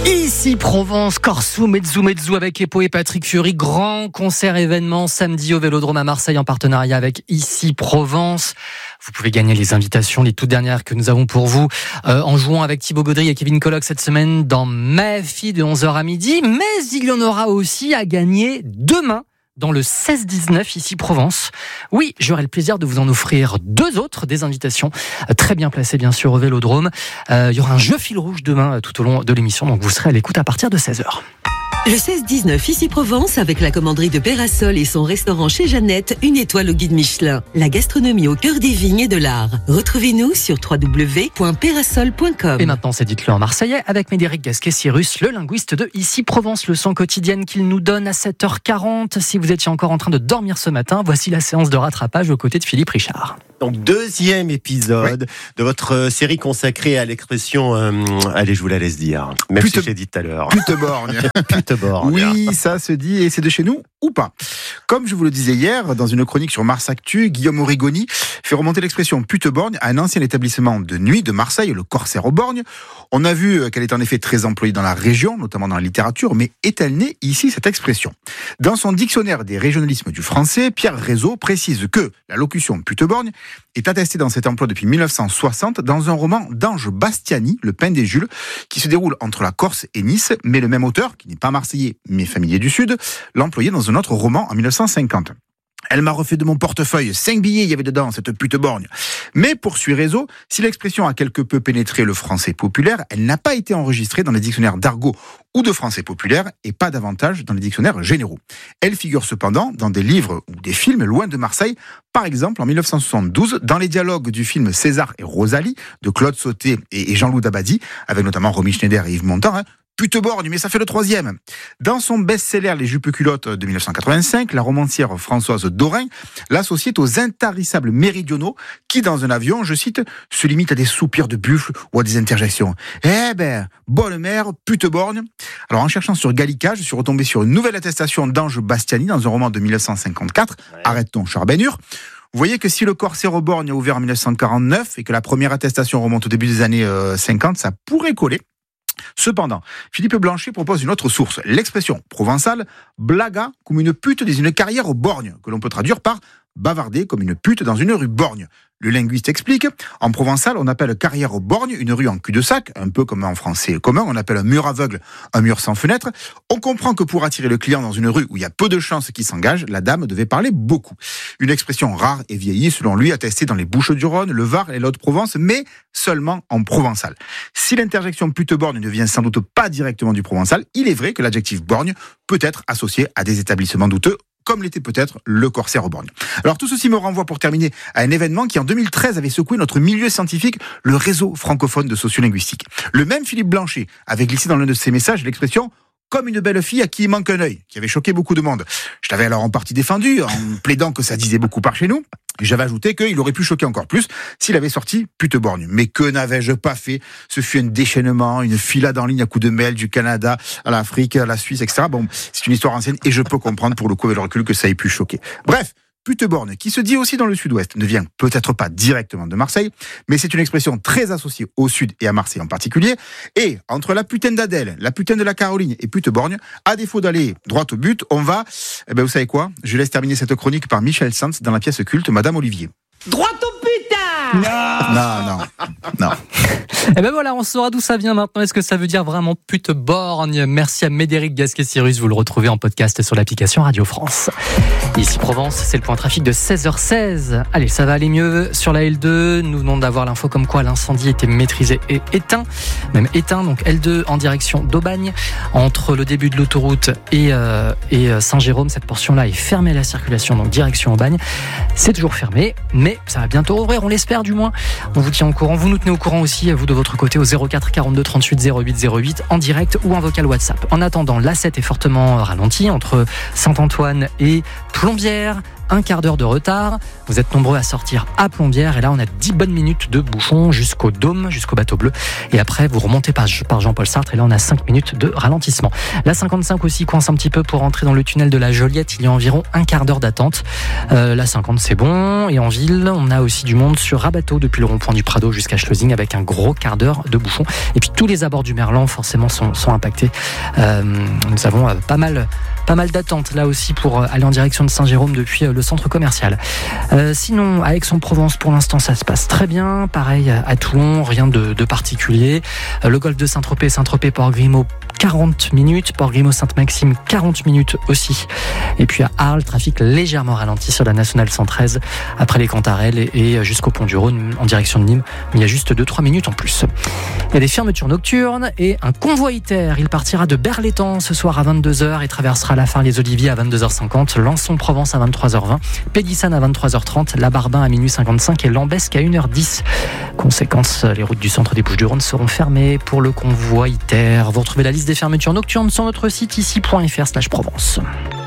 Ici Provence, Corso, Mezzu avec Epo et Patrick Fury. Grand concert événement samedi au Vélodrome à Marseille en partenariat avec Ici Provence. Vous pouvez gagner les invitations, les toutes dernières que nous avons pour vous en jouant avec Thibaut Gaudry et Kevin Colloc cette semaine dans Ma fille de 11h à midi. Mais il y en aura aussi à gagner demain dans le 16-19 Ici Provence. Oui, j'aurai le plaisir de vous en offrir 2 autres, des invitations très bien placées bien sûr au Vélodrome. Il y aura un jeu fil rouge demain tout au long de l'émission, donc vous serez à l'écoute à partir de 16h. Le 16-19 Ici Provence avec la commanderie de Pérasol et son restaurant chez Jeannette, une étoile au guide Michelin. La gastronomie au cœur des vignes et de l'art. Retrouvez-nous sur www.perasol.com. Et maintenant, c'est Dites-le en marseillais avec Médéric Gasquet-Cyrus, le linguiste de Ici Provence, leçon quotidienne qu'il nous donne à 7h40. Si vous étiez encore en train de dormir ce matin, voici la séance de rattrapage aux côtés de Philippe Richard. Donc, 2e épisode de votre série consacrée à l'expression allez, je vous la laisse dire, même si j'ai dit tout à l'heure. Pute-borgne. Pute-borgne. Oui, ça se dit, et c'est de chez nous ou pas. Comme je vous le disais hier, dans une chronique sur Mars Actu, Guillaume Origoni fait remonter l'expression pute-borgne à un ancien établissement de nuit de Marseille, le Corsaire aux Borgnes. On a vu qu'elle est en effet très employée dans la région, notamment dans la littérature, mais est-elle née ici, cette expression ? Dans son dictionnaire des régionalismes du français, Pierre Rézeau précise que la locution pute-borgne est attestée dans cet emploi depuis 1960 dans un roman d'Ange Bastiani, Le Pain des Jules, qui se déroule entre la Corse et Nice, mais le même auteur, qui n'est pas marseillais mais familier du Sud, l'a employé dans un autre roman en 1950. Elle m'a refait de mon portefeuille 5 billets, il y avait dedans, cette pute-borgne. Mais, poursuit Réseau, si l'expression a quelque peu pénétré le français populaire, elle n'a pas été enregistrée dans les dictionnaires d'argot ou de français populaire, et pas davantage dans les dictionnaires généraux. Elle figure cependant dans des livres ou des films loin de Marseille, par exemple en 1972, dans les dialogues du film César et Rosalie, de Claude Sauté et Jean-Loup Dabadi, avec notamment Romy Schneider et Yves Montand, pute-borgne, mais ça fait le 3e. Dans son best-seller Les Jupes culottes de 1985, la romancière Françoise Dorin l'associait aux intarissables méridionaux qui, dans un avion, je cite, se limitent à des soupirs de buffle ou à des interjections. Eh ben, bonne mère, pute-borgne. Alors, en cherchant sur Gallica, je suis retombé sur une nouvelle attestation d'Ange Bastiani dans un roman de 1954, Arrête ton charbonnure. Vous voyez que si le Corsaire aux Borgnes a ouvert en 1949 et que la première attestation remonte au début des années 50, ça pourrait coller. Cependant, Philippe Blanchet propose une autre source. L'expression provençale « blaga » comme une pute dans une carrière aux borgnes, que l'on peut traduire par « bavarder comme une pute dans une rue borgne ». Le linguiste explique, en provençal, on appelle carrière aux borgnes une rue en cul-de-sac, un peu comme en français commun, on appelle un mur aveugle un mur sans fenêtre. On comprend que pour attirer le client dans une rue où il y a peu de chances qu'il s'engage, la dame devait parler beaucoup. Une expression rare et vieillie, selon lui, attestée dans les Bouches-du-Rhône, le Var et l'Haute-Provence, mais seulement en provençal. Si l'interjection pute-borgne ne vient sans doute pas directement du provençal, il est vrai que l'adjectif borgne peut être associé à des établissements douteux, comme l'était peut-être le Corsaire aux Borgnes. Alors tout ceci me renvoie pour terminer à un événement qui en 2013 avait secoué notre milieu scientifique, le réseau francophone de sociolinguistique. Le même Philippe Blanchet avait glissé dans l'un de ses messages l'expression « comme une belle fille à qui il manque un œil », qui avait choqué beaucoup de monde. Je l'avais alors en partie défendu, en plaidant que ça disait beaucoup par chez nous. J'avais ajouté qu'il aurait pu choquer encore plus s'il avait sorti pute-borgne. Mais que n'avais-je pas fait ? Ce fut un déchaînement, une filade en ligne à coups de mail du Canada à l'Afrique, à la Suisse, etc. Bon, c'est une histoire ancienne et je peux comprendre pour le coup avec le recul que ça ait pu choquer. Bref, pute-borgne, qui se dit aussi dans le sud-ouest, ne vient peut-être pas directement de Marseille, mais c'est une expression très associée au sud et à Marseille en particulier. Et entre la putain d'Adèle, la putain de la Caroline et pute-borgne, à défaut d'aller droit au but, on va, vous savez quoi ? Je laisse terminer cette chronique par Michel Sanz dans la pièce culte Madame Olivier. Droit au putain ! Non. Et ben voilà, on saura d'où ça vient maintenant. Est-ce que ça veut dire vraiment pute-borgne ? Merci à Médéric Gasquet-Cyrus. Vous le retrouvez en podcast sur l'application Radio France. Ici Provence, c'est le point trafic de 16h16. Allez, ça va aller mieux sur la L2. Nous venons d'avoir l'info comme quoi l'incendie était maîtrisé et éteint. Même éteint, donc L2 en direction d'Aubagne. Entre le début de l'autoroute et Saint-Jérôme, cette portion-là est fermée à la circulation, donc direction Aubagne. C'est toujours fermé, mais ça va bientôt rouvrir, on l'espère du moins. On vous tient au courant, vous nous tenez au courant aussi, vous de votre côté, au 04 42 38 08 08, en direct ou en vocal WhatsApp. En attendant, l'A7 est fortement ralenti entre Saint-Antoine et Plombières. un quart d'heure de retard. Vous êtes nombreux à sortir à Plombières et là on a 10 bonnes minutes de bouchon jusqu'au Dôme, jusqu'au Bateau Bleu. Et après vous remontez par Jean-Paul Sartre et là on a 5 minutes de ralentissement. La 55 aussi coince un petit peu pour entrer dans le tunnel de la Joliette. Il y a environ un quart d'heure d'attente. La 50 c'est bon. Et en ville, on a aussi du monde sur Rabateau depuis le rond-point du Prado jusqu'à Schleusing avec un gros quart d'heure de bouchon. Et puis tous les abords du Merlan forcément sont impactés. Nous avons pas mal d'attentes là aussi pour aller en direction de Saint-Jérôme depuis le centre commercial. Sinon, à Aix-en-Provence, pour l'instant, ça se passe très bien. Pareil à Toulon, rien de particulier. Le golfe de Saint-Tropez, Port-Grimaud, 40 minutes. Port-Grimaud, Sainte-Maxime, 40 minutes aussi. Et puis à Arles, trafic légèrement ralenti sur la nationale 113 après les Cantarelles et jusqu'au pont du Rhône en direction de Nîmes. Mais il y a juste 2-3 minutes en plus. Il y a des fermetures nocturnes et un convoi ITER. Il partira de Berlétan ce soir à 22h et traversera la Phare-les-Oliviers à 22h50, Lançon-Provence à 23h20, Pédissane à 23h30, La Barbin à minuit 55 et Lambesque à 1h10. Conséquence, les routes du centre des Bouches-du-Rhône seront fermées pour le convoi ITER. Vous retrouvez la liste des fermetures nocturnes sur notre site ici.fr/Provence.